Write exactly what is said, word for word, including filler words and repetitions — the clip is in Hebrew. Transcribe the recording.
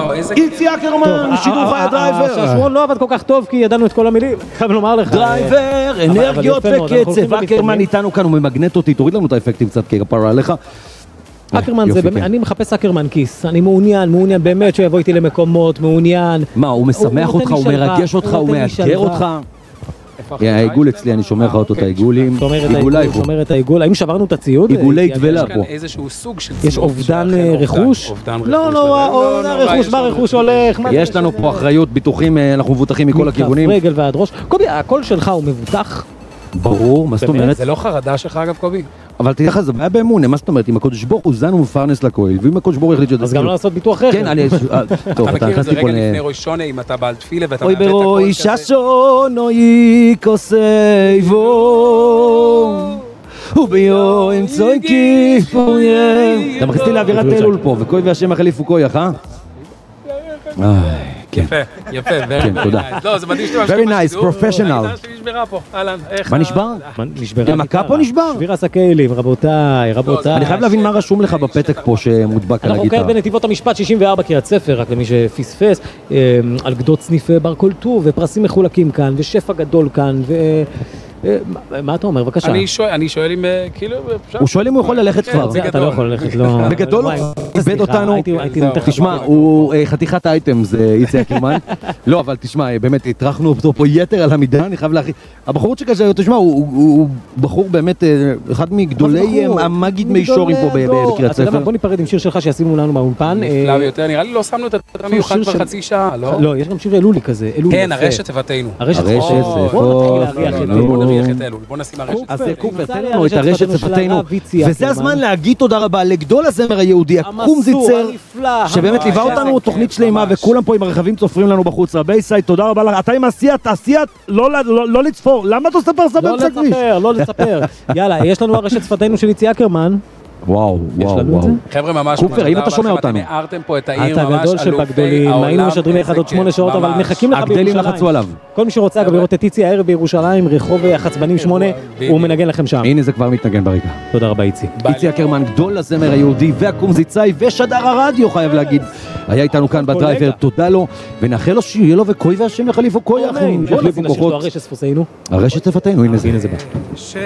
וואו, איזה... איצי אקרמן, שידור חי הדרייבר. השעשועון לא עבד כל כך טוב, כי ידענו את כל המילים. חייב לומר לך. דרייבר, אנרגיות וקצב. אקרמן איתנו כאן, הוא ממגנט אותי, תוריד לנו את האפקטים קצת, כי הפרה עליך. אקרמן זה באמת, אני מחפש אקרמן כיס, אני מעוניין, מעוניין באמת שהוא יבוא איתי למקומות, מעוניין. מה, הוא משמח אותך, הוא מרגש אותך, הוא מאתגר אותך? העיגול אצלי, אני שומר לך אותו את העיגולים. שומר את העיגול, האם שברנו את הציוד? עיגולי דבלה פה. יש כאן איזשהו סוג של ציוד. יש אובדן רכוש? לא, לא, אובדן רכוש, מה רכוש הולך? יש לנו פה אחריות, ביטוחים, אנחנו מבוטחים מכל הכיוונים. מכף רגל ועד ראש. קובי, הקול שלך הוא מבוטח? ברור, מה זאת אומרת? זה לא חרדה שלך אגב, קובי? אבל תראה לך, זה בעיה באמונה, מה זאת אומרת? אם הקודש בור הוא זן ומפרנס לכהל, ואם הקודש בור יחליט שזה... אז גם לא לעשות ביטוח רכב. כן, אני... טוב, אתה מכיר את זה רגע לפני ראש שונה, אם אתה בעל תפילה ואתה אוי ברוי ששון אוי כוסייבו וביום צויקי פוריה. אתה מכניס לי לאווירת אלול פה, וכוי והשם החליפו כויח, אה? יפה, יפה, כן, תודה. לא, זה מדהים שאתם Very nice, professional. העידה שלי נשברה פה, אהלן, איך... מה נשבר? נשברה. המכה פה נשבר? שביר הסקיילים, רבותיי, רבותיי. אני חייב להבין מה רשום לך בפתק פה שמודבק על אנחנו הגיטרה. כעת בנתיבות המשפט שישים וארבע קריית ספר, רק למי שפספס, על גדות סניף בר כל טוב, ופרסים מחולקים כאן, ושפע גדול כאן, ו... מה אתה אומר? בבקשה. אני שואל אם, כאילו... הוא שואל אם הוא יכול ללכת כבר. אתה לא יכול ללכת, לא... בגדול הוא איבד אותנו. תשמע, הוא חתיכת אייטם, זה איצי אקרמן. לא, אבל תשמע, באמת, הטרחנו אותו פה יתר על המידה, אני חייב להכין. הבחורצ'יק הזה, תשמע, הוא בחור באמת, אחד מגדולי המגיד מישורים פה בקריית ספר. בוא ניפרד עם שיר שלך שישימו לנו מהאולפן. נפלא ביותר, נראה לי לא שמנו את המיוחד כבר חצי שעה, לא? לא, יש גם שיר אלולי כזה, אלולי כן, הרשת תפתנו. הרשת בוא נריח את אלול, בוא נשים הרשת. אז קופר, תן לנו את הרשת שפתנו, וזה הזמן להגיד תודה רבה לגדול הזמר היהודי, הקומזיצר, שבאמת ליווה אותנו תוכנית שלמה, וכולם פה עם הרכבים צופרים לנו בחוץ. רבי סי, תודה רבה לך. אתה עם עשיית, עשיית, לא לצפור. למה אתה ספר ספר לא לספר, לא לספר. יאללה, יש לנו הרשת שפתנו של איצי אקרמן. וואו, וואו, וואו. חבר'ה ממש... קופר, האם אתה שומע אותנו? אתם הערתם פה את העיר ממש אתה גדול שבגדולים, היינו משדרים אחד עוד שמונה שעות, אבל מחכים לך הגדלים לחצו עליו. כל מי שרוצה אגב לראות את איצי הערב בירושלים, רחוב החצבנים שמונה, הוא מנגן לכם שם. הנה זה כבר מתנגן ברקע. תודה רבה איצי. איצי אקרמן, גדול הזמר היהודי והקומזיצאי ושדר הרדיו, חייב להגיד. היה איתנו כאן בדרייבר, תודה לו, ונאחל לו שיהיה לו וכוי והשם יחליפו כוי אחים. הרשת שפתנו, הנה זה בא.